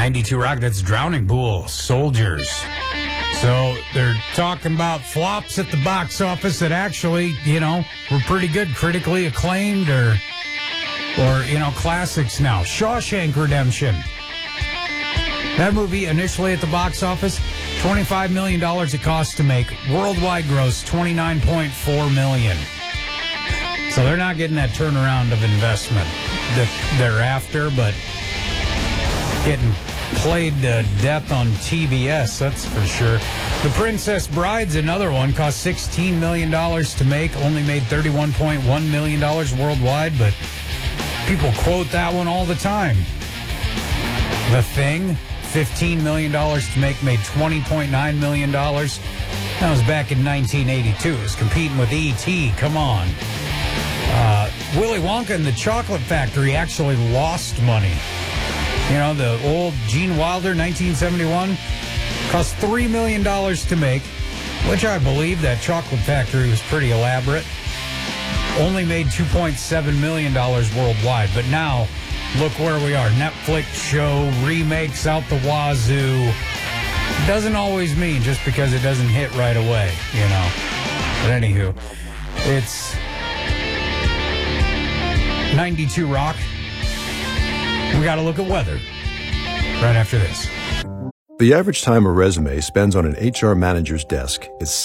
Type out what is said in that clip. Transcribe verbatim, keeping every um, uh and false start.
ninety-two Rock, that's Drowning Pool, Soldiers. So they're talking about flops at the box office that actually, you know, were pretty good, critically acclaimed, or, or you know, classics now. Shawshank Redemption. That movie initially at the box office, twenty-five million dollars it cost to make. Worldwide gross, twenty-nine point four million dollars. So they're not getting that turnaround of investment that they're after, but getting played to death on T B S, that's for sure. The Princess Bride's another one, cost sixteen million dollars to make, only made thirty-one point one million dollars worldwide, but people quote that one all the time. The Thing, fifteen million dollars to make, made twenty point nine million dollars. That was back in nineteen eighty-two. It was competing with E T Come on. Uh, Willy Wonka and the Chocolate Factory actually lost money. You know, the old Gene Wilder, nineteen seventy-one, cost three million dollars to make, which I believe that Chocolate Factory was pretty elaborate. Only made two point seven million dollars worldwide. But now, look where we are. Netflix show, remakes out the wazoo. Doesn't always mean just because it doesn't hit right away, you know. But anywho, it's ninety-two Rock. We got to look at weather right after this. The average time a resume spends on an H R manager's desk is